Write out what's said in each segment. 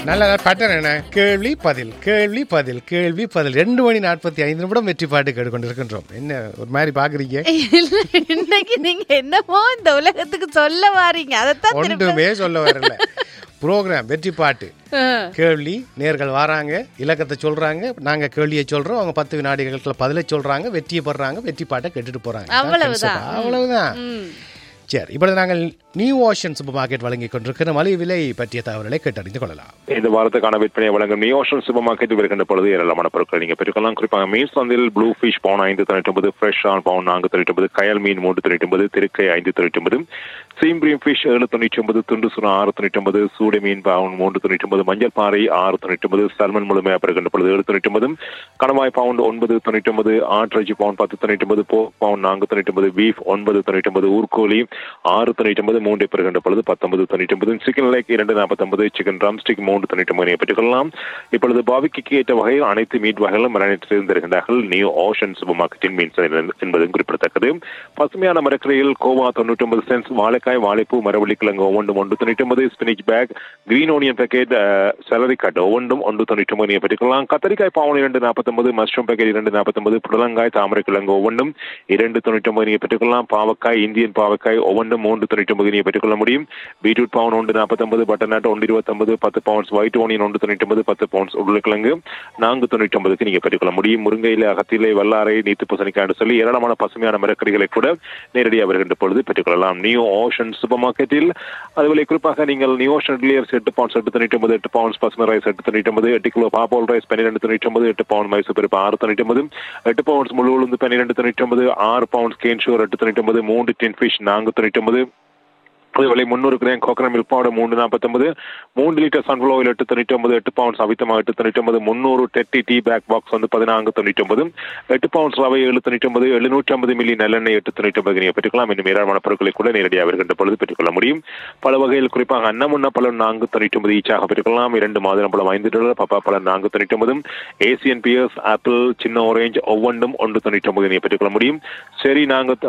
நல்ல பட்டன் என்ன கேள்வி பதில் கேள்வி பதில் கேள்வி பதில் 2:45 வெற்றி பாட்டு கேட்டுக்கொண்டிருக்கின்றோம். என்ன ஒரு மாதிரி பாக்குறீங்க? இன்னைக்கு நீங்க என்னமோ இந்த உலகத்துக்கு சொல்ல வாரீங்க. அதைத்தான் ஒன்றுமே சொல்ல வரல. ப்ரோக்ராம் வெற்றி பாட்டு கேள்வி, நேர்கள் வராங்க, இலக்கத்தை சொல்றாங்க, நாங்க கேள்வியை சொல்றோம், அவங்க 10 வினாடிகளுக்குள்ள பதிலை சொல்றாங்க, வெற்றியை பெறாங்க, வெற்றி பாட்டை கேட்டுட்டு போறாங்க. அவ்வளவுதான். சரி, இப்பொழுது நாங்கள் நியூ ஓஷன் சூப்பர் மார்க்கெட் வழங்கிக் கொண்டிருக்கிற மலிவு விலை பற்றிய தகவல்களை கேட்டறிந்து கொள்ளலாம். இந்த வாரத்துக்கான விற்பனையை வழங்கும் நியூ ஓஷன் சூப்பர் மார்க்கெட் வருகின்ற பொழுது ஏராளமான பொருட்கள் நீங்க பெற்றுக்கலாம். குறிப்பாக மீன் சந்தையில் ப்ளூ ஃபிஷ் பவுன் 5.99, ஃப்ரெஷ் ஆன் பவுன் 4.99, கயல் மீன் 3.99, திருக்கை 5.99, சீம்பிரியம் ஃபிஷ் 7.99, துண்டு சுறா 6.99, சூடை மீன் பவுன் 3.99, மஞ்சள் பாறை 6.99, சல்மன் முழுமையாக பெறுகின்ற பொழுது 7.99, கணவாய் பவுண்ட் 9.99, ஆட்ரஜி பவுண்ட் 10.99, போக் பவுண்ட் 4.99, பீஃப் 9.99, ஊர்கோழி 6.99, மூன்றை பெறுகின்ற பொழுது 19.99, சிக்கன் லேக் 2.49, சிக்கன் ட்ரம்ஸ்டிக் 3.99 பெற்றுக்கொள்ளலாம். இப்பொழுது பாபிக்கு ஏற்ற வகையில் அனைத்து மீட் வகைகளும் தருகின்றார்கள் நியூ ஓஷன் சூப்பர் மார்க்கெட்டின் மீன் என்பதும் குறிப்பிடத்தக்கது. பசுமையான மரக்கரையில் கோவா 99 சென்ட்ஸ், வாழைக்காய், வாழைப்பூ, மரவள்ளி கிழங்கு ஒவ்வொன்றும் 1.99, spinach back, green onion packet, salary cut ஒவ்வொன்றும் 1.99 பெற்றுக்கொள்ளலாம். கத்தரிக்காய் பவுன் 2.49, மஷ்ரூம் பேக்கெட் 2.49, புடலங்காய், தாமரை கிழங்கு ஒவ்வொன்றும் 2.99 பெற்றுக்கொள்ளலாம். பாவக்காய், இந்தியன் பாவக்காய் ஒவ்வொன்றும் 3.99 பெற்றுக்கொள்ள முடியும். பீட்ரூட் பவுன் 1.49, butternut 1.29, 10 pounds white onion 1.99, 10 pounds உருளைக்கிழங்கு 4.99 நீங்க பெற்றுக்கொள்ள முடியும். முருங்கையில, அகத்திலே, வல்லாரை, நீத்து பூசணிக்காய் சொல்லி ஏராளமான பசுமையான மரக்கறிகளை கூட நேரடியாக வருகின்ற பொழுது பெற்றுக்கொள்ளலாம் நியூ ஓஷன் சூப்பர் மார்க்கெட்டில். அதுவரை குறிப்பாக நீங்கள் நியூ ஓஷன் டிலியர்ஸ் 8 பவுண்ட்ஸ் 8.99, 8 பவுண்ட்ஸ் பசுமை rice 8.99, 8 kilo பாப்போல் rice 12.99, 8 bound Mysore பருப்பு 6.99, 8 பவுண்ட்ஸ் முழு உளுந்து 12.99, 6 பவுண்ட்ஸ் கேன்ஷூர் 8.99, 3 டின் fish 4.99, அதுவேளை 300 gram coconut milk powder 3.49, 3 litre sunflower oil 8.99, 8 pounds அவித்தமா 8.99, 300 Teddy tea back box 14.99, 8 pounds ரவை 7.99, 750 மில்லி நல்லெண்ணெய் 8.99 நீங்க பெற்றுக்கலாம். இன்னும் ஏராளமான பொருட்களை கூட நேரடியாக வருகின்ற பொழுது பெற்றுக்கொள்ள முடியும். பல வகையில் குறிப்பாக அன்னமுன்ன பழம் 4.99 ஈச்சாக பெற்றுக்கொள்ளலாம். 2 மாதுளம் பழம் $5, பப்பா பழம் 4.99, ஏசியன் பியர்ஸ், ஆப்பிள், சின்ன ஆரஞ்சு ஒவ்வொன்றும் 1.99 நீங்க பெற்றுக்கொள்ள முடியும். சரி,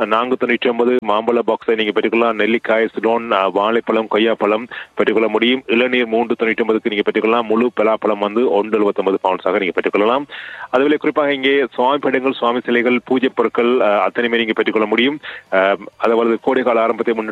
4.99 மாம்பழ பாக்ஸை நீங்க பெற்றுக்கொள்ளலாம். நெல்லிக்காய், சிலோன், வாழைப்பழம், கொய்யாப்பழம் பெற்றுக்கொள்ள முடியும். இளநீர் 3.99 நீங்க பெற்றுக்கொள்ளலாம். முழு பலாப்பழம் 1.79 பவுண்ட்ஸாக நீங்க பெற்றுக்கொள்ளலாம். அதுவே குறிப்பாக இங்கே சுவாமி படங்கள், சுவாமி சிலைகள், பூஜை பொருட்கள் அத்தனையுமே நீங்க பெற்றுக்கொள்ள முடியும். அதாவது கோடைகால ஆரம்பத்தை